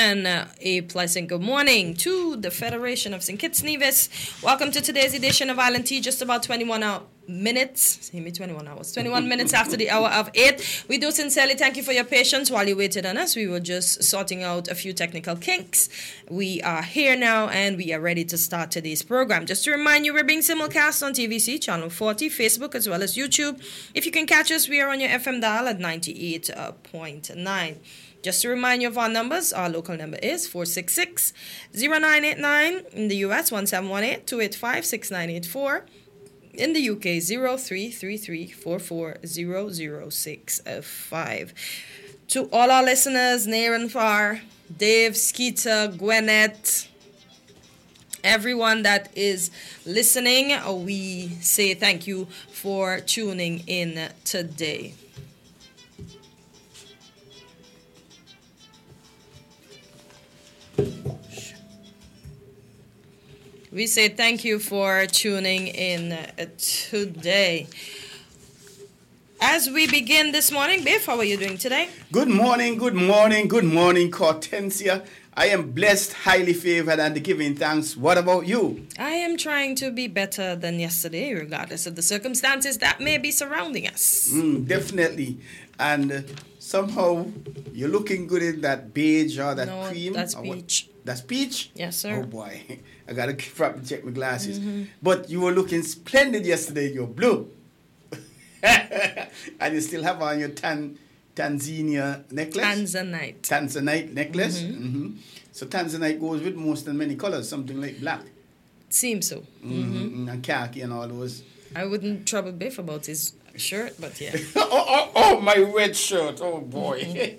and a pleasant good morning to the Federation of St. Kitts Nevis. Welcome to today's edition of Island Tea, just about 21 minutes. 21 minutes after the hour of 8. We do sincerely thank you for your patience while you waited on us. We were just sorting out a few technical kinks. We are here now and we are ready to start today's program. Just to remind you, we're being simulcast on TVC, Channel 40, Facebook, as well as YouTube. If you can catch us, we are on your FM dial at 98.9. Just to remind you of our numbers, our local number is 466-0989. In the US, 1718-285-6984. In the UK, 0333-440065. To all our listeners, near and far, Dave, Skeeter, Gwinnett, everyone that is listening, we say thank you for tuning in today. We say thank you for tuning in today. As we begin this morning, Biff, how are you doing today? Good morning, Hortensia. I am blessed, highly favored, and giving thanks. What about you? I am trying to be better than yesterday, regardless of the circumstances that may be surrounding us. Definitely. And somehow you're looking good in that beige or that cream. That's peach. That's peach? Yes, sir. Oh, boy. I got to probably check my glasses. But you were looking splendid yesterday. You're blue. And you still have on your Tanzania necklace? Tanzanite necklace? So Tanzanite goes with most and many colors, something like black. Seems so. And khaki and all those. I wouldn't trouble Biff about his shirt, but yeah. oh, my red shirt. Oh, boy.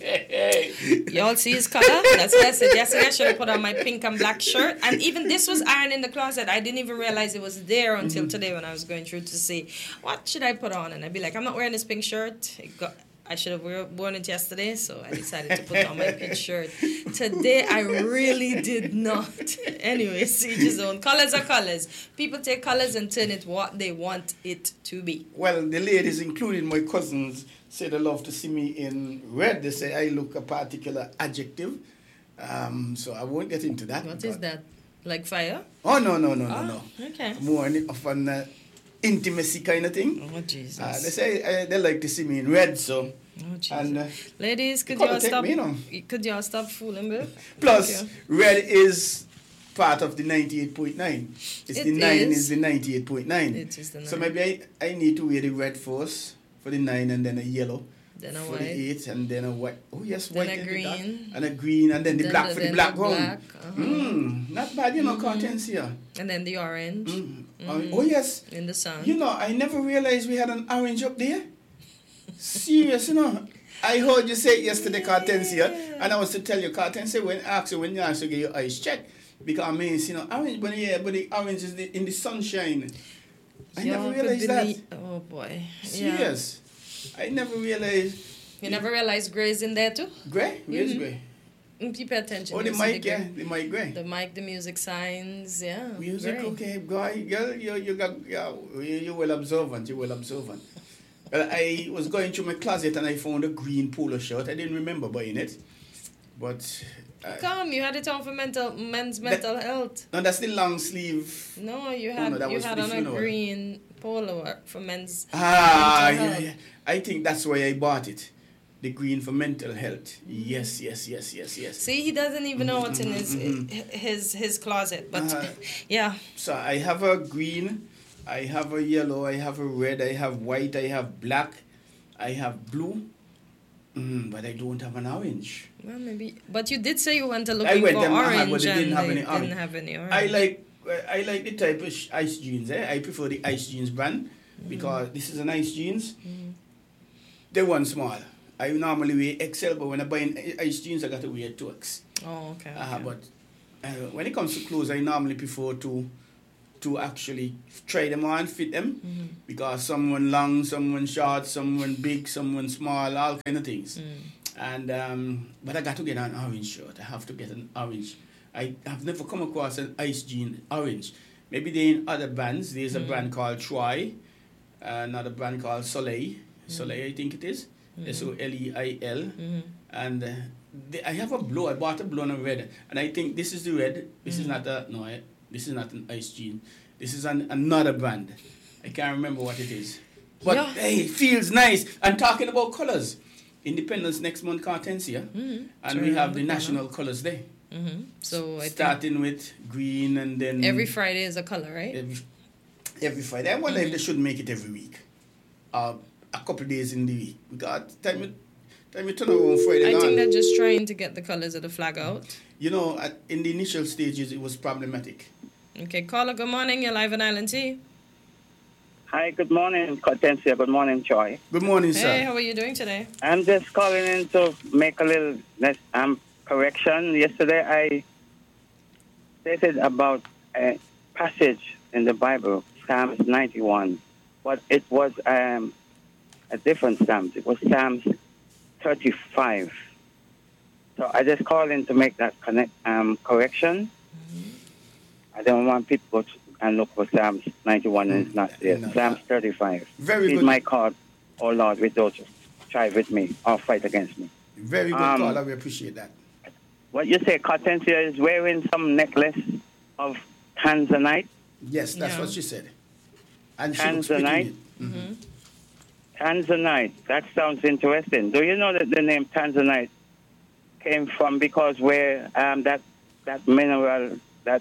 Y'all see his color? That's what I said. Yesterday I should have put on my pink and black shirt. And even this was ironed in the closet. I didn't even realize it was there until today when I was going through to see, what should I put on? And I'd be like, I'm not wearing this pink shirt. I should have worn it yesterday, so I decided to put on my pink shirt. Today, I really did not. Anyway, see his own. Colors are colors. People take colors and turn it what they want it to be. Well, the ladies, including my cousins, say they love to see me in red. They say I look a particular adjective. So I won't get into that. What is that? Like fire? Oh, no. Okay. More of an intimacy kind of thing. Oh, Jesus. They say they like to see me in red, so. Oh, Jesus. And, ladies, could y'all stop fooling me? Plus, red is part of the 98.9. It's the 9 is the 98.9. It is the 9. So maybe I need to wear the red first for the 9 and then a yellow. Then a for white. The 8 and then a white. Oh, yes, then white. A green. And a green and then the black for the black one. Not bad, Contents here. And then the orange. Oh, yes. In the sun. I never realized we had an orange up there. Serious, I heard you say it yesterday, Cartensia, and I was to tell you, Cartensia, when you ask to get your eyes checked, because I mean, orange, but the orange is in the sunshine. I never realized that. Oh, boy. Serious. Yeah. I never realized. You never realized gray is in there, too? Gray? Where's gray? You pay attention. Oh, the mic, the mic gray. The mic, the music signs, yeah. Music, gray. Okay, girl, you're well observant. Well, I was going through my closet and I found a green polo shirt. I didn't remember buying it, but. You had it on for men's mental health. No, that's the long sleeve. No, you had on a green polo for men's mental health. Yeah. I think that's why I bought it. The green for mental health. Yes. See, he doesn't even know what's in his closet, but yeah. So I have a green, I have a yellow, I have a red, I have white, I have black, I have blue, but I don't have an orange. Well, maybe. But you did say you went to looking for orange, but and didn't have any orange. I like the type of ice jeans. I prefer the ice jeans brand because this is an ice jeans. They want small. I normally wear XL, but when I buy ice jeans, I got to wear 2X. Oh, okay. But when it comes to clothes, I normally prefer to actually try them on, fit them, because someone long, someone short, someone big, someone small, all kind of things. And but I got to get an orange shirt. I have to get an orange. I have never come across an ice jean orange. Maybe they're in other brands. There's a brand called Troy, another brand called Soleil. Soleil, I think it is. S-O-L-E-I-L. And I have a blue. I bought a blue and a red, and I think this is the red. This is not a no. This is not an Ice Gene. This is another brand. I can't remember what it is. But Yeah. hey, it feels nice. And talking about colors, Independence next month, Cartensia, and we have the national colors day. So I think Starting with green and then every Friday is a color, right? every Friday. I wonder if they should make it every week, a couple of days in the week. Because time you turn around Friday. I gone. think they're just trying to get the colors of the flag out. You know, in the initial stages, it was problematic. Okay, caller, good morning. You're live on Island T. Hi, good morning, Cortesia. Good morning, Joy. Good morning, Hey, sir. how are you doing today? I'm just calling in to make a little correction. Yesterday, I stated about a passage in the Bible, Psalms 91, but it was a different Psalms. It was Psalms 35. So I just called in to make that correction. I don't want people to and look for Psalms 91 and it's not there. No, Psalms 35. Very Please, good. my cause, oh Lord, without you, strive with me or fight against me. Very good caller. We appreciate that. What you say, Cortesia is wearing some necklace of Tanzanite? Yes, that's Yeah. what she said. And she looks pretty Tanzanite? neat. Tanzanite. That sounds interesting. Do you know that the name Tanzanite came from because where that mineral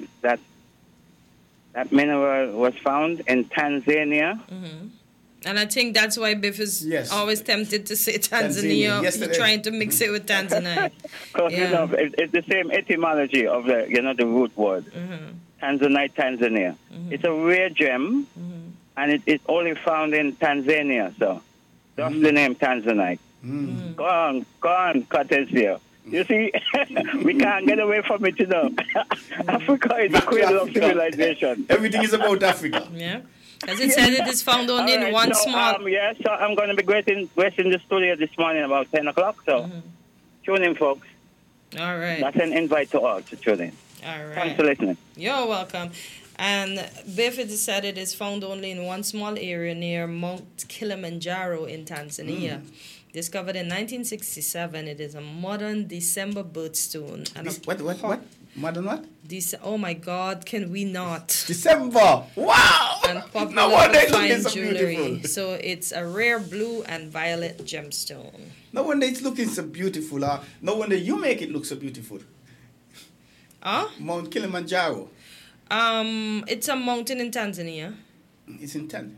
that mineral was found in Tanzania? And I think that's why Biff is Yes. always tempted to say Tanzania. Tanzania, yesterday. He's trying to mix it with Tanzania. Because Yeah. you know it's the same etymology of the the root word. Tanzanite, Tanzania. It's a rare gem, and it's only found in Tanzania. So that's the name Tanzanite. Go on, Cortesia. You see, we can't get away from it, you know. Africa is the cradle of civilization. Everything is about Africa. Yeah. As it said, it is found only in one small... So I'm going to be gracing the studio this morning about 10 o'clock. So tune in, folks. All right. That's an invite to all to tune in. All Thanks right. for listening. You're welcome. And Biff has said it is found only in one small area near Mount Kilimanjaro in Tanzania. Discovered in 1967, it is a modern December birthstone. And What? Modern what? Oh my God, can we not? December. Wow. And No popular wonder for it's looking fine so jewelry. beautiful. So it's a rare blue and violet gemstone. No wonder it's looking so beautiful. No wonder you make it look so beautiful. Huh? Mount Kilimanjaro. It's a mountain in Tanzania. It's in Tanzania.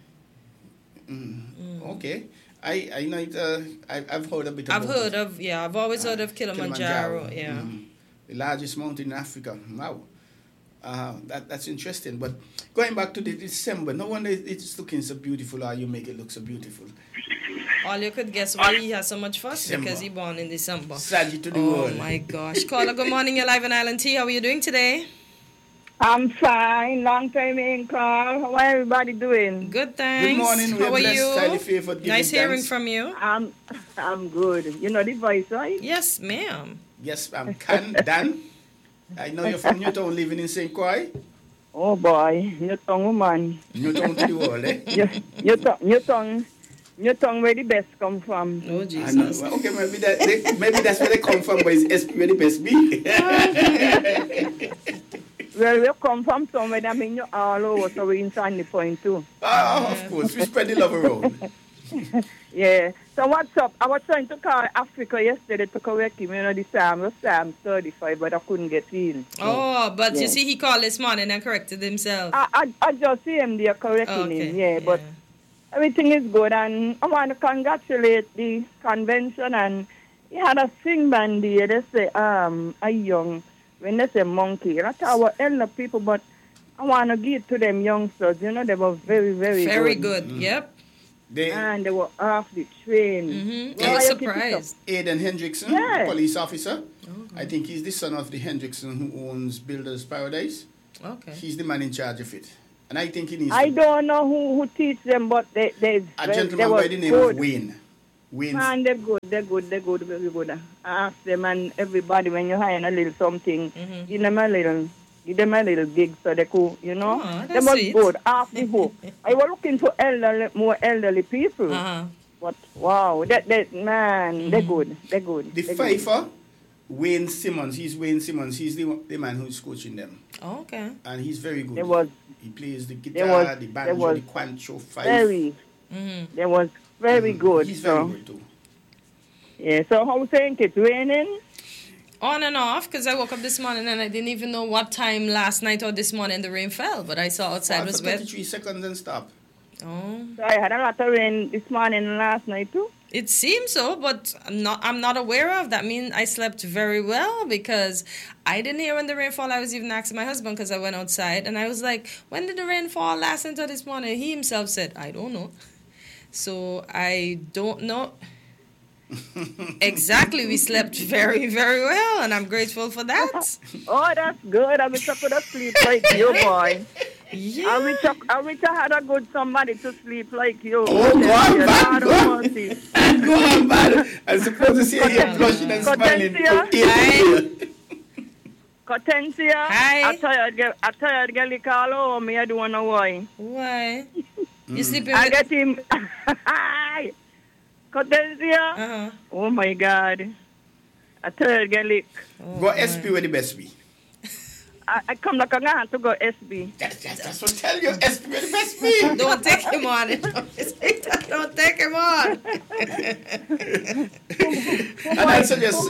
Okay. I know it. I've heard a bit about it. I've always heard of Kilimanjaro. Yeah. The largest mountain in Africa. Wow. That's interesting. But going back to the December, no wonder it's looking so beautiful, or you make it look so beautiful. All you could guess why he has so much fuss December. because he born in December. Saggy to the Oh world. my gosh. Caller, good morning. You're live on Island T. How are you doing today? I'm fine. Long time in call. How are everybody doing? Good, thanks. Good morning. How We're are blessed, highly you? favored, giving Nice hearing thanks. from you. I'm good. You know the voice, right? Yes, ma'am. Yes, I'm Dan. I know you're from Newtown, living in St. Croix. Oh boy, your tongue woman. Newtown to the world, eh? Your tongue where the best come from. Oh, I know. Jesus. Well, okay, maybe that's where they come from, but it's SP where the best be. Well, we come from somewhere that mean you all over, so we in Sandy Point too. Of course, we spread the love around. Yeah. So what's up? I was trying to call Africa yesterday to correct him. You know the Psalm 35, but I couldn't get in. Oh, but you Yeah. see, he called this morning and corrected himself. I just see him there correcting him. Yeah, but everything is good, and I want to congratulate the convention. And he had a sing band there. They say a young, when they say monkey, not our elder people, but I want to give to them youngsters. You know, they were very, very, Very good. Yep. And they were off the train. Mm-hmm. I was surprised. Aiden Hendrickson, Yeah. police officer. I think he's the son of the Hendrickson who owns Builders Paradise. Okay. He's the man in charge of it. And I think he needs I don't know who teach them, but they a they gentleman were by the name good. of Wayne. Wayne. Man, they're good, very good. I ask them and everybody when you hire a little something, give them a little gig so they could, you know. Oh, They that's was sweet. good, off the hook. I was looking for more elderly people. Uh-huh. But wow, that man, they're good. They're good. The Fifer, Wayne Simmons. He's Wayne Simmons. He's the man who's coaching them. Oh, okay. And he's very good. He plays the guitar, the banjo, the Quancho fife. They was very good. He's very good too. Yeah. So how think it's raining? On and off, because I woke up this morning and I didn't even know what time last night or this morning the rain fell. But I saw outside was wet. 33 seconds and stop. Oh. So I had a lot of rain this morning and last night too. It seems so, but I'm not aware of. That means I slept very well because I didn't hear when the rain fall. I was even asking my husband because I went outside and I was like, when did the rain fall last until this morning? He himself said, I don't know. So I don't know. Exactly. We slept very, very well and I'm grateful for that. Oh, that's good. I wish I could have sleep like you, boy. Yeah. I wish I had a good somebody to sleep like you. Oh, go on, man. Go on, man. I'm supposed to see you blushing and smiling. Cortencia. Hi. I tired girl call home. I don't know why. Why? You sleeping I with... get him. Cortencia. Uh-huh. Oh, my God. I tired girl. Go SP with the best be. I come like a hand to go SB. That's what I tell you. SP with the best be. Don't take him on. Don't take him on. And I'll suggest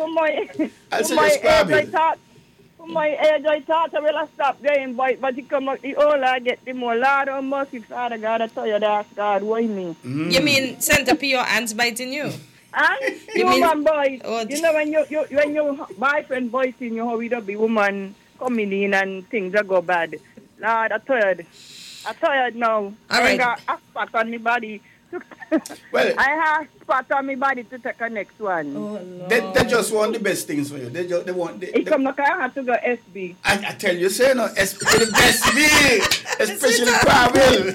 Scrabble. For my age, I thought I will stop going, but he come up, the older I get, the more Lord of mercy, Father God, I tell you that, God, why me? You mean Santa P, your ants biting you? And You mean- woman boy, Oh, you know when your boyfriend boy in you, how it be woman coming in and things that go bad. Lord, I tired now. All I right. got a spot on my body. Well, I have a spot on my body to take a next one. Oh, Lord. they just want the best things for you. They want. It come like I have to go SB. I tell you, say no, SP with the best be, especially Pavel.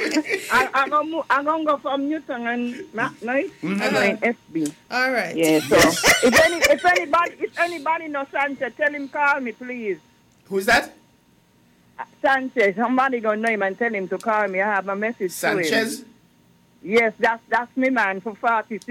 I'm gonna go from Newton and nice. I'm going SB. All right. Yeah. So if anybody knows Sanchez, tell him call me, please. Who's that? Sanchez. Somebody gonna know him and tell him to call me. I have a message to him. Sanchez. Yes, that's me, man. For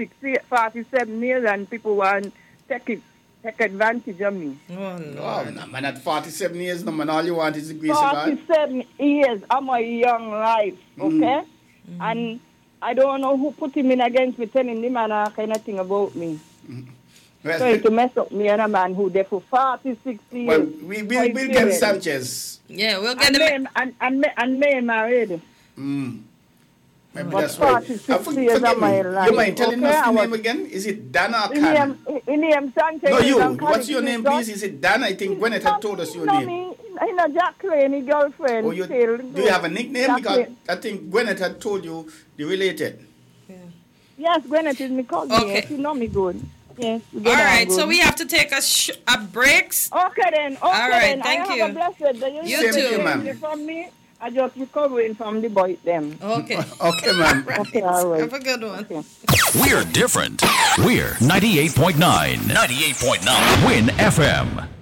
47 years, and people want take advantage of me. Oh, Oh, Lord. no, man, at 47 years, no, man, all you want is the grace of God. 47 years of my young life, okay? And I don't know who put him in against me, telling him and kind of thing about me. Well, Trying to mess up me and a man who there for 46 years. well, we'll get Sanchez. Yeah, we'll get and him. me married. Maybe But that's why. 46 years of my life. You mind telling Okay, us the I name was- again? Is it Dan or In Khan? name Sanchez. No, you. and What's your name, Connor please? Is it Dan? I think Gwyneth had told us your no, name. Me, I know Jacqueline, his girlfriend. Oh, still. do you have a nickname? Because Jacqueline. I think Gwyneth had told you they related. Yes, Gwyneth is my cousin. Okay. Yes, she know me good. Yes. we All get on right, good. so we have to take a breaks. Okay then. Okay All right, then. thank I you. have a blessed day. You Same too. to you, ma'am. From me, I just recovering from the bite them. Okay. Okay, ma'am. Okay, all right. Have a good one. Okay. We're different. We're 98.9. 98.9. Win FM.